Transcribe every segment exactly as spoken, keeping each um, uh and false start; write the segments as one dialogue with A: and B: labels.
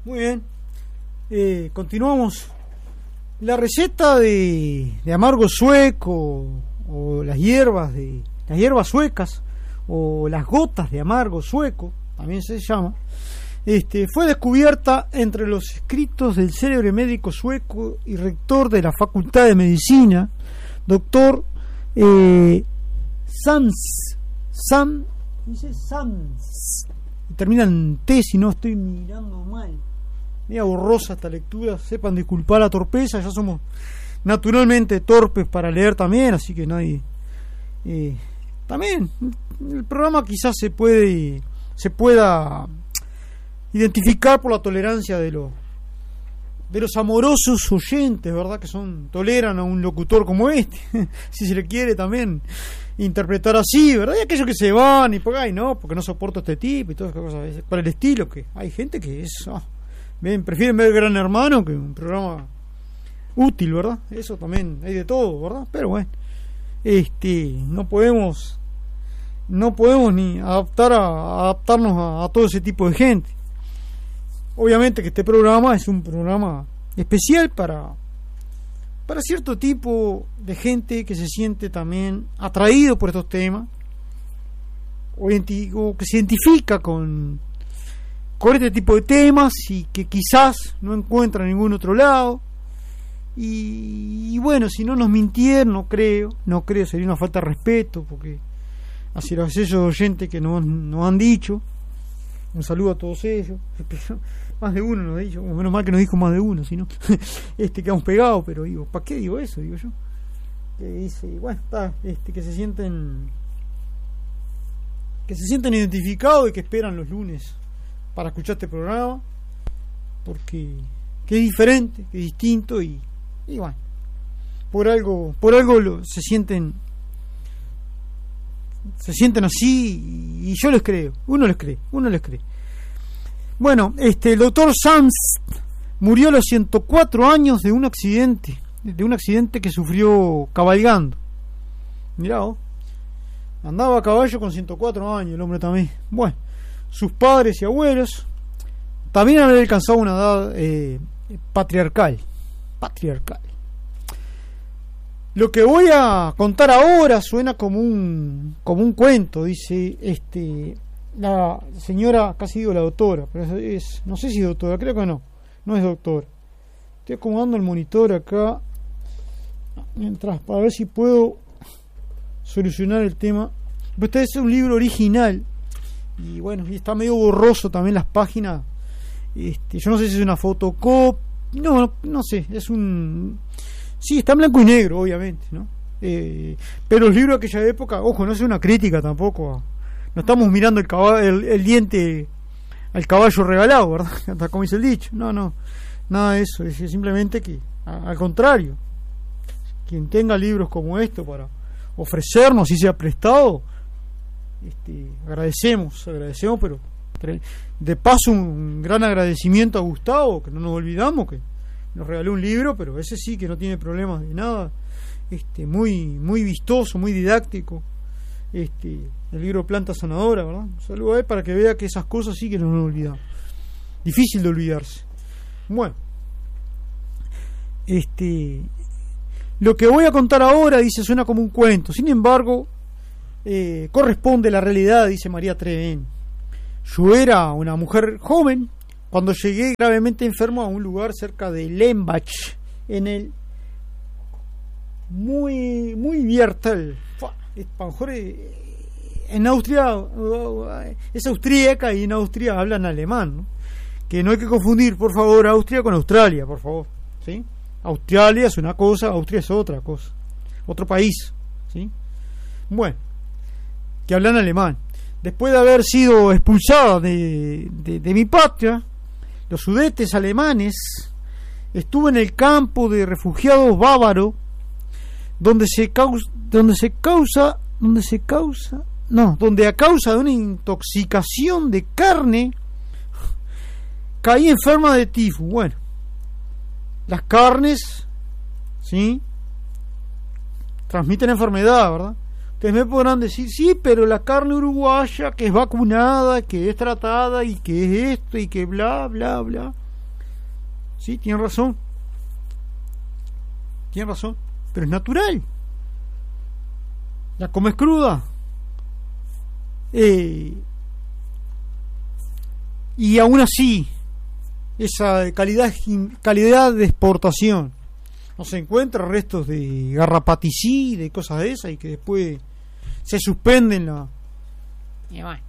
A: Muy bien. Eh, continuamos. La receta de, de amargo sueco, o las hierbas de las hierbas suecas, o las gotas de amargo sueco, también se llama, este, fue descubierta entre los escritos del célebre médico sueco y rector de la Facultad de Medicina, doctor eh, Sams, Sam, dice Sams, y termina en T si no estoy mirando mal. Media borrosa esta lectura, sepan disculpar la torpeza, ya somos naturalmente torpes para leer también, así que nadie eh, también el programa quizás se puede se pueda identificar por la tolerancia de los de los amorosos oyentes, ¿verdad? Que son toleran a un locutor como este, si se le quiere también interpretar así, ¿verdad? Y aquellos que se van y porque ay no, porque no soporto este tipo y todas esas cosas para el estilo, que hay gente que es oh, ven, prefieren ver Gran Hermano que un programa útil, ¿verdad? Eso también hay de todo, ¿verdad? Pero bueno, este, no podemos, no podemos ni adaptar a, adaptarnos a, a todo ese tipo de gente. Obviamente que este programa es un programa especial para, para cierto tipo de gente que se siente también atraído por estos temas, o, o que se identifica con con este tipo de temas y que quizás no encuentra en ningún otro lado. Y, y bueno, si no nos mintieron, no creo, no creo, sería una falta de respeto, porque hacia esos oyentes que nos, nos han dicho, un saludo a todos ellos, más de uno nos ha dicho, menos mal que nos dijo más de uno, si no, este quedamos pegados, pero digo, ¿para qué digo eso? Digo yo, que dice, bueno, está, este, que se sienten, que se sienten identificados y que esperan los lunes para escuchar este programa, porque que es diferente, que es distinto y, y bueno, por algo, por algo lo, se sienten se sienten así y, y yo les creo, uno les cree, uno les cree. Bueno, este el doctor Sams murió a los ciento cuatro años de un accidente, de un accidente que sufrió cabalgando. Mirá vos, andaba a caballo con ciento cuatro años el hombre también. Bueno, sus padres y abuelos también habían alcanzado una edad eh, patriarcal patriarcal. Lo que voy a contar ahora suena como un como un cuento, dice este la señora, casi digo la doctora, pero es, es no sé si doctora, creo que no, no es doctora. Estoy acomodando el monitor acá mientras para ver si puedo solucionar el tema. Este es un libro original. Y bueno, y está medio borroso también las páginas. Este, yo no sé si es una fotocopia. No, no, no sé, es un. Sí, está en blanco y negro, obviamente, ¿no? Eh, pero los libros de aquella época, ojo, no es una crítica tampoco. No estamos mirando el, caballo, el, el diente al caballo regalado, ¿verdad? Hasta como dice el dicho. No, no, nada de eso. Es simplemente que, a, al contrario, quien tenga libros como esto para ofrecernos, si sea prestado. Este, agradecemos, agradecemos, pero de paso un gran agradecimiento a Gustavo, que no nos olvidamos, que nos regaló un libro, pero ese sí que no tiene problemas de nada, este, muy, muy vistoso, muy didáctico, este, el libro Planta Sanadora, ¿verdad? Un saludo a él para que vea que esas cosas sí que no nos olvidamos, difícil de olvidarse. Bueno, este, lo que voy a contar ahora, dice, suena como un cuento, sin embargo Eh, corresponde a la realidad, dice María Treven. Yo era una mujer joven cuando llegué gravemente enfermo a un lugar cerca de Lembach, en el muy muy Viertel, en Austria, es austríaca y en Austria hablan alemán, ¿no? Que no hay que confundir, por favor, Austria con Australia, por favor, ¿sí? Australia es una cosa, Austria es otra cosa, otro país, ¿sí? Bueno, que hablan alemán. Después de haber sido expulsada de, de, de mi patria, los sudetes alemanes, estuve en el campo de refugiados bávaro, donde se causa, donde se causa, donde se causa, no, donde a causa de una intoxicación de carne caí enferma de tifus. Bueno, las carnes, ¿sí?, transmiten enfermedad, ¿verdad? Ustedes me podrán decir, sí, pero la carne uruguaya que es vacunada, que es tratada y que es esto y que bla, bla, bla. Sí, tiene razón. Tiene razón. Pero es natural. La comes cruda. Eh, y aún así, esa calidad, calidad de exportación, no se encuentra restos de garrapaticida y cosas de esas, y que después se suspenden la y bueno,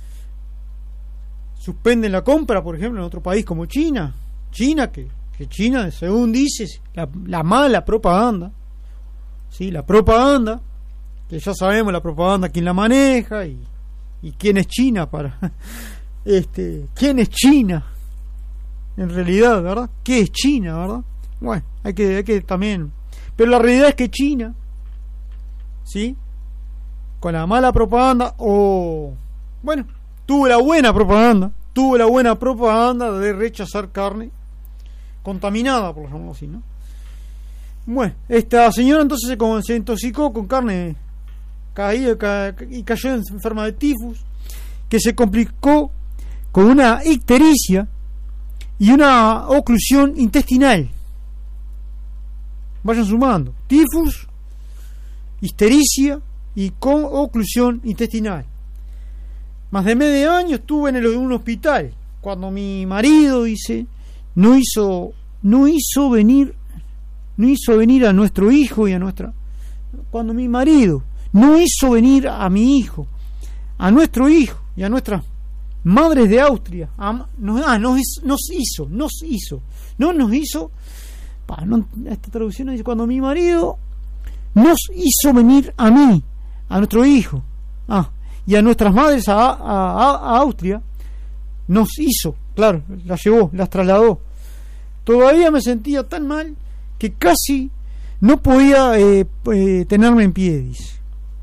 A: suspenden la compra, por ejemplo, en otro país como China. China, que, que China, según dices, la, la mala propaganda, sí, la propaganda, que ya sabemos la propaganda quién la maneja y, y quién es China para este, quién es China en realidad, ¿verdad? ¿Qué es China, verdad? Bueno, hay que, hay que también, pero la realidad es que China, sí, con la mala propaganda, o bueno, tuvo la buena propaganda, tuvo la buena propaganda de rechazar carne contaminada, por ejemplo, así, ¿no? Bueno, esta señora entonces se, se intoxicó con carne caída ca, y cayó enferma de tifus, que se complicó con una ictericia y una oclusión intestinal. Vayan sumando: tifus, ictericia y con oclusión intestinal. Más de medio año estuve en, el, en un hospital cuando mi marido dice no hizo no hizo venir no hizo venir a nuestro hijo y a nuestra cuando mi marido no hizo venir a mi hijo, a nuestro hijo y a nuestras madres de Austria, a, nos, ah, nos, nos hizo nos hizo no nos hizo pa, no, esta traducción dice cuando mi marido nos hizo venir a mí, a nuestro hijo, ah, y a nuestras madres a, a, a, a Austria, nos hizo, claro, las llevó, las trasladó. Todavía me sentía tan mal que casi no podía eh, eh, tenerme en pie, dice.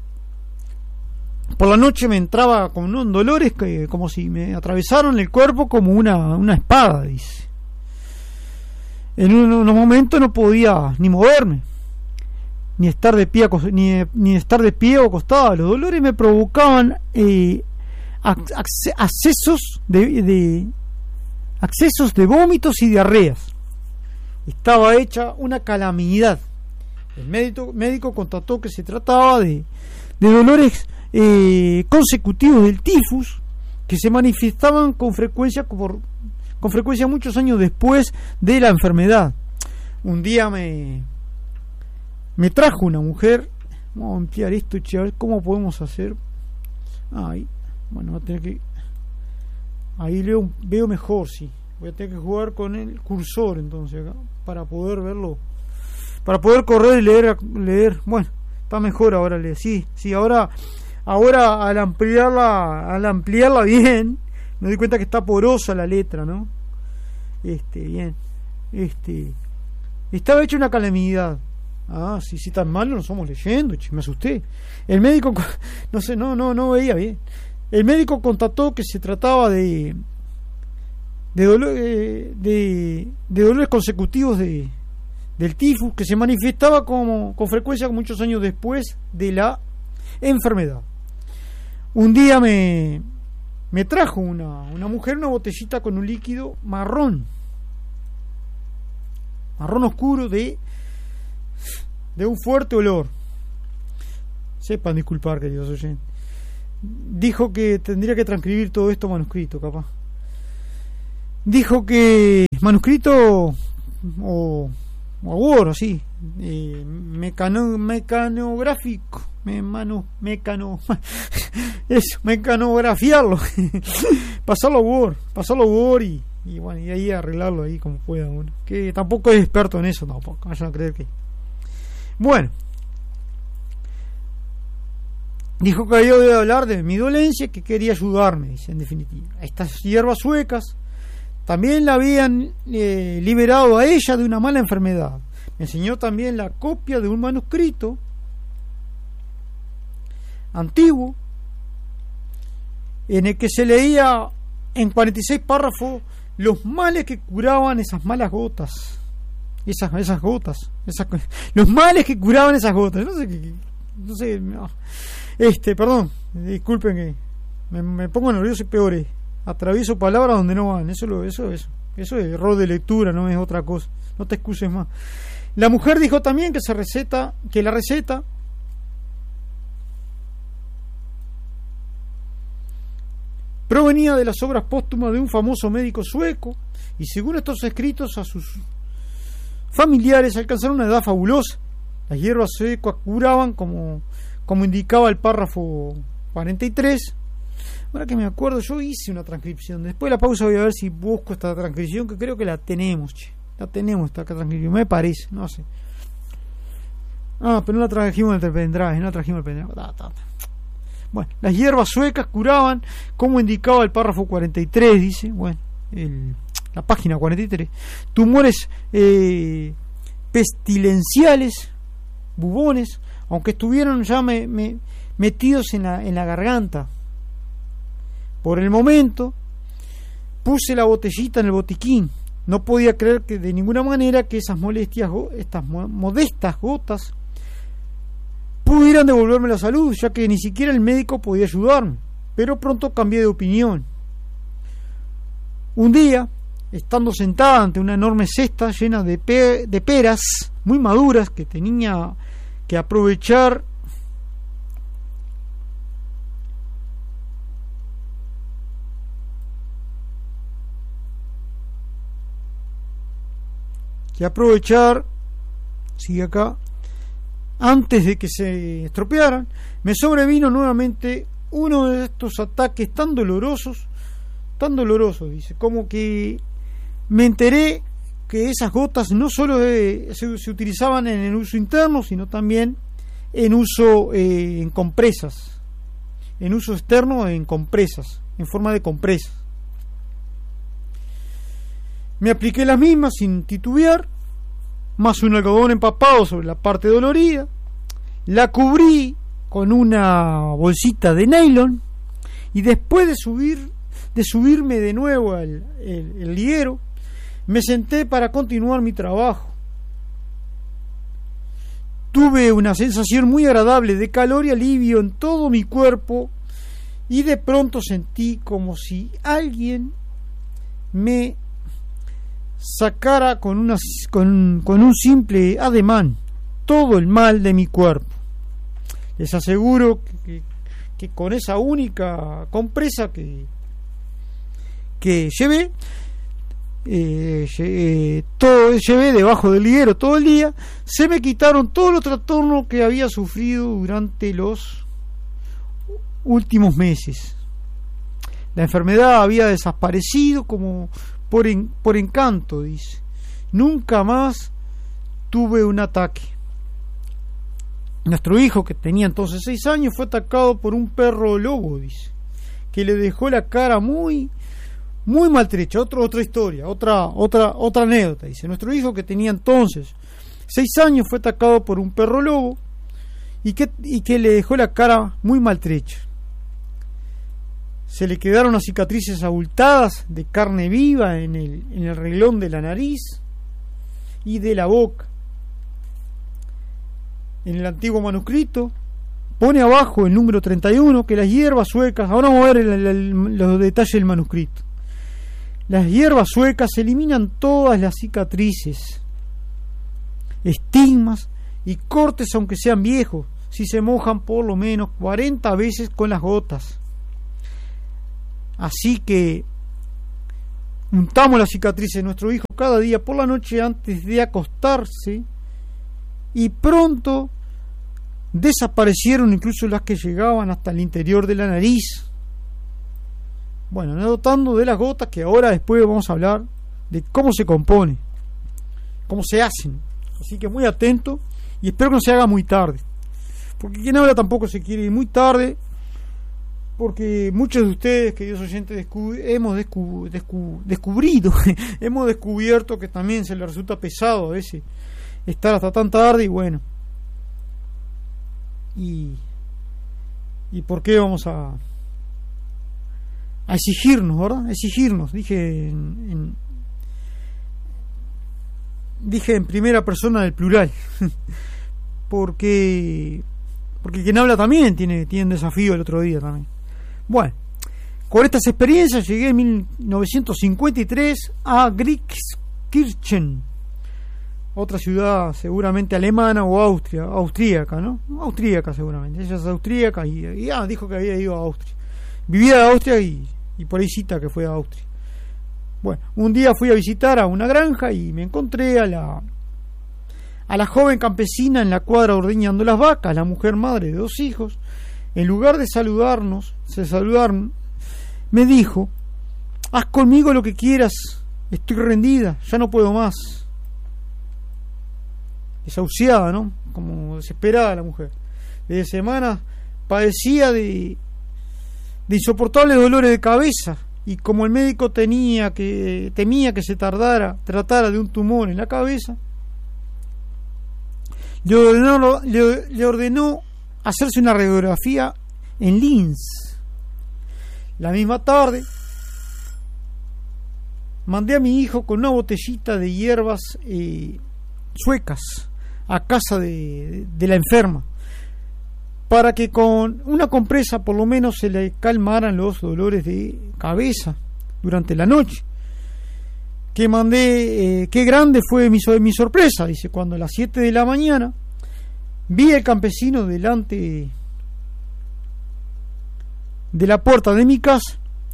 A: Por la noche me entraba con unos dolores que, como si me atravesaron el cuerpo como una, una espada, dice. En unos momentos no podía ni moverme, ni estar de pie ni, ni estar de pie o acostado. Los dolores me provocaban eh, accesos de, de accesos de vómitos y diarreas. Estaba hecha una calamidad. El médico, médico constató que se trataba de, de dolores eh, consecutivos del tifus, que se manifestaban con frecuencia por, con frecuencia muchos años después de la enfermedad. Un día me Me trajo una mujer. Vamos a ampliar esto, che, a ver cómo podemos hacer. Ahí, bueno, va a tener que. Ahí leo, veo mejor, sí. Voy a tener que jugar con el cursor entonces acá para poder verlo, para poder correr y leer, leer. Bueno, está mejor ahora, leer. Sí, sí. Ahora, ahora al ampliarla, al ampliarla bien, me doy cuenta que está porosa la letra, ¿no? Este, bien, este, estaba hecha una calamidad. Ah, sí, sí, tan mal no lo estamos leyendo, che, me asusté. El médico, no sé, no, no, no veía bien. El médico constató que se trataba de de, dolor, de, de, de dolores consecutivos de del tifus, que se manifestaba como con frecuencia muchos años después de la enfermedad. Un día me me trajo una una mujer una botellita con un líquido marrón, marrón oscuro de de un fuerte olor. Sepan disculpar, queridos oyentes. Dijo que tendría que transcribir todo esto manuscrito, capaz. Dijo que manuscrito o, o Word, así, eh, mecano, mecanográfico, me, mano, mecano, eso, mecanografiarlo, pasarlo a Word, pasarlo a Word y, y bueno, y ahí arreglarlo ahí como pueda uno. Que tampoco es experto en eso, tampoco, vayan a creer que. Bueno, dijo que yo debía hablar de mi dolencia, que quería ayudarme, dice, en definitiva. Estas hierbas suecas también la habían eh, liberado a ella de una mala enfermedad. Me enseñó también la copia de un manuscrito antiguo en el que se leía en cuarenta y seis párrafos los males que curaban esas malas gotas. Esas, esas gotas, esas, los males que curaban esas gotas. No sé, qué, no sé, no. Este, perdón, disculpen que me, me pongo nervioso y peor. Atravieso palabras donde no van. Eso, lo, eso, eso. Eso es error de lectura, no es otra cosa. No te excuses más. La mujer dijo también que se receta, que la receta provenía de las obras póstumas de un famoso médico sueco, y según estos escritos a sus familiares alcanzaron una edad fabulosa. Las hierbas suecas curaban como, como indicaba el párrafo cuarenta y tres. Ahora que me acuerdo, yo hice una transcripción. Después de la pausa voy a ver si busco esta transcripción, que creo que la tenemos, che. La tenemos esta transcripción, me parece, no sé. Ah, pero no la trajimos en el pendrive, no la trajimos en el pendrive. Ta, ta, ta. Bueno, las hierbas suecas curaban, como indicaba el párrafo cuarenta y tres, dice, bueno, el, la página cuarenta y tres, tumores eh, pestilenciales, bubones, aunque estuvieron ya me, me, metidos en la, en la garganta. Por el momento puse la botellita en el botiquín. No podía creer que de ninguna manera que esas molestias, estas modestas gotas, pudieran devolverme la salud, ya que ni siquiera el médico podía ayudarme. Pero pronto cambié de opinión. Un día, estando sentada ante una enorme cesta llena de, pe de peras muy maduras que tenía que aprovechar que aprovechar sigue acá antes de que se estropearan, me sobrevino nuevamente uno de estos ataques tan dolorosos, tan dolorosos, dice, como que me enteré que esas gotas no solo de, se, se utilizaban en el uso interno, sino también en uso eh, en compresas, en uso externo en compresas, en forma de compresas. Me apliqué las mismas sin titubear, más un algodón empapado sobre la parte dolorida, la cubrí con una bolsita de nylon y después de subir, de subirme de nuevo al el, el liguero, me senté para continuar mi trabajo. Tuve una sensación muy agradable de calor y alivio en todo mi cuerpo y de pronto sentí como si alguien me sacara con, una, con, con un simple ademán todo el mal de mi cuerpo. Les aseguro que, que, que con esa única compresa que, que llevé, eh, llevé, todo, llevé debajo del liguero todo el día, se me quitaron todos los trastornos que había sufrido durante los últimos meses. La enfermedad había desaparecido como Por, en, por encanto, dice. Nunca más tuve un ataque. Nuestro hijo, que tenía entonces seis años, fue atacado por un perro lobo, dice, que le dejó la cara muy, muy maltrecha. Otra, otra historia, otra, otra, otra anécdota, dice. Nuestro hijo, que tenía entonces seis años, fue atacado por un perro lobo y que, y que le dejó la cara muy maltrecha. Se le quedaron las cicatrices abultadas de carne viva en el, en el renglón de la nariz y de la boca. En el antiguo manuscrito pone abajo el número treinta y uno que las hierbas suecas, ahora vamos a ver el, el, el, los detalles del manuscrito. Las hierbas suecas eliminan todas las cicatrices, estigmas y cortes, aunque sean viejos, si se mojan por lo menos cuarenta veces con las gotas. Así que untamos las cicatrices de nuestro hijo cada día por la noche antes de acostarse, y pronto desaparecieron incluso las que llegaban hasta el interior de la nariz. Bueno, notando de las gotas, que ahora después vamos a hablar de cómo se compone, cómo se hacen. Así que muy atento, y espero que no se haga muy tarde, porque quien habla tampoco se quiere ir muy tarde, porque muchos de ustedes, queridos oyentes, descub- hemos descu- descu- descubrido, hemos descubierto que también se les resulta pesado a veces estar hasta tan tarde, y bueno, y, y por qué vamos a, a exigirnos, ¿verdad? Exigirnos, dije en, en, dije en primera persona del plural, porque porque quien habla también tiene, tiene un desafío el otro día también. Bueno, Con estas experiencias llegué en mil novecientos cincuenta y tres a Grieskirchen, otra ciudad seguramente alemana o austria, austríaca, ¿no? Austríaca seguramente. Ella es austríaca y, y ah, dijo que había ido a Austria. Vivía en Austria y, y por ahí cita que fue a Austria. Bueno, un día fui a visitar a una granja y me encontré a la a la joven campesina en la cuadra ordeñando las vacas, la mujer madre de dos hijos. En lugar de saludarnos, se saludaron, me dijo: haz conmigo lo que quieras, estoy rendida, ya no puedo más. Desahuciada, ¿no? Como desesperada la mujer. Desde semanas padecía de, de insoportables dolores de cabeza, y como el médico tenía que, temía que se tardara, tratara de un tumor en la cabeza, le ordenó, le, le ordenó hacerse una radiografía en Linz. La misma tarde mandé a mi hijo con una botellita de hierbas eh, suecas a casa de, de la enferma, para que con una compresa por lo menos se le calmaran los dolores de cabeza durante la noche. Que mandé, eh, qué grande fue mi, mi sorpresa, dice, cuando a las siete de la mañana vi al campesino delante de la puerta de mi casa.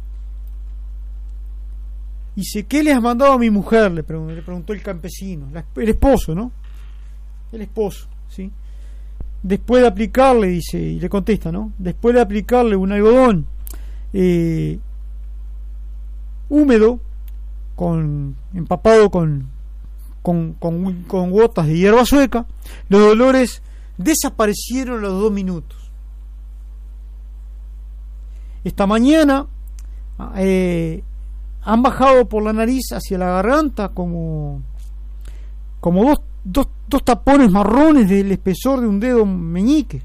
A: Dice: ¿qué le has mandado a mi mujer? Le preguntó, le preguntó el campesino, la, el esposo, ¿no? El esposo, ¿sí? Después de aplicarle, dice, y le contesta, ¿no? Después de aplicarle un algodón eh, húmedo, con empapado con, con, con, con gotas de hierba sueca, los dolores desaparecieron a los dos minutos. Esta mañana eh, han bajado por la nariz hacia la garganta como, como dos, dos, dos tapones marrones del espesor de un dedo meñique.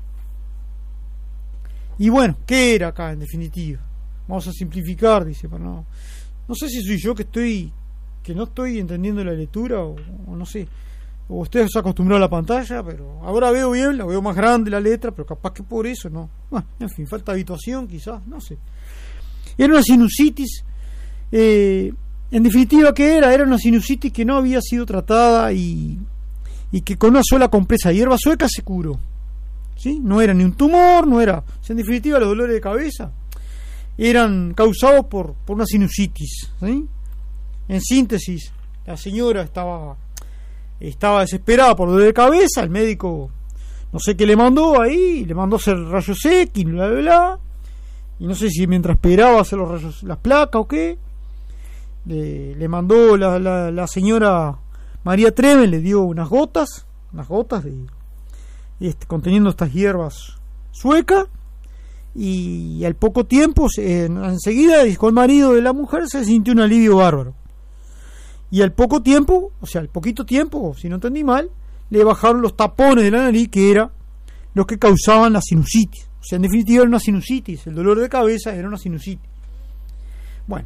A: Y bueno, ¿qué era acá en definitiva? Vamos a simplificar, dice, pero no, no sé si soy yo que estoy, que no estoy entendiendo la lectura, o, o no sé, o ustedes se acostumbrado a la pantalla, pero ahora veo bien, la veo más grande la letra, pero capaz que por eso no. Bueno, en fin, falta habituación quizás, no sé. Era una sinusitis, eh, en definitiva, ¿qué era? Era una sinusitis que no había sido tratada y, y que con una sola compresa de hierba sueca se curó, ¿sí? No era ni un tumor, no era, o sea, en definitiva los dolores de cabeza eran causados por, por una sinusitis, ¿sí? En síntesis, la señora estaba estaba desesperada por dolor de cabeza, el médico no sé qué le mandó ahí, le mandó hacer rayos X, bla bla bla, y no sé si mientras esperaba hacer los rayos, las placas o qué, le, le mandó la, la, la señora María Treven, le dio unas gotas, unas gotas de este, conteniendo estas hierbas suecas, y al poco tiempo, eh, enseguida, dijo el marido de la mujer, se sintió un alivio bárbaro. Y al poco tiempo, o sea, al poquito tiempo, si no entendí mal, le bajaron los tapones de la nariz, que era los que causaban la sinusitis. O sea, en definitiva era una sinusitis, el dolor de cabeza era una sinusitis. Bueno,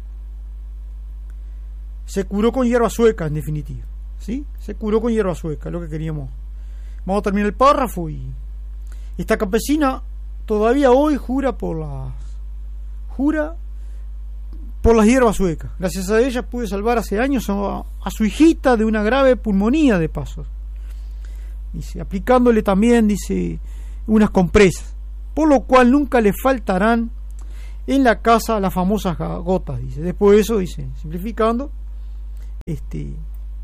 A: se curó con hierba sueca, en definitiva, ¿sí? Se curó con hierba sueca, lo que queríamos. Vamos a terminar el párrafo. Y esta campesina todavía hoy jura por las jura por las hierbas suecas. Gracias a ella pude salvar hace años a, a su hijita de una grave pulmonía, de paso. Dice, aplicándole también, dice, unas compresas, por lo cual nunca le faltarán en la casa las famosas gotas, dice. Después de eso, dice, simplificando, este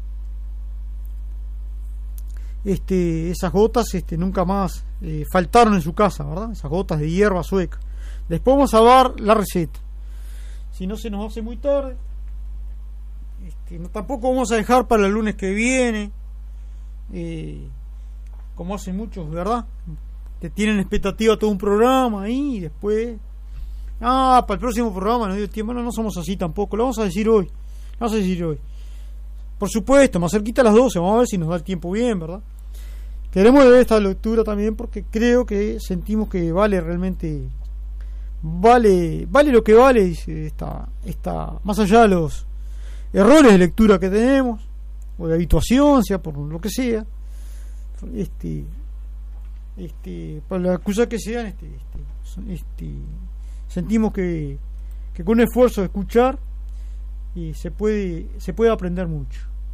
A: este esas gotas este nunca más eh, faltaron en su casa, ¿verdad? Esas gotas de hierba sueca. Después vamos a ver la receta, si no se nos hace muy tarde. Este, no, tampoco vamos a dejar para el lunes que viene, eh, como hacen muchos, ¿verdad? Que tienen expectativa todo un programa ahí y después, ah, para el próximo programa no dio tiempo. No, no somos así tampoco, lo vamos a decir hoy, lo vamos a decir hoy. Por supuesto, más cerquita a las doce, vamos a ver si nos da el tiempo bien, ¿verdad? Queremos leer esta lectura también porque creo que sentimos que vale realmente, vale vale lo que vale, dice, esta, esta, más allá de los errores de lectura que tenemos, o de habituación, sea por lo que sea, este, este, para la excusa que sean, este, este, este, sentimos que, que con un esfuerzo de escuchar y se puede se puede aprender mucho.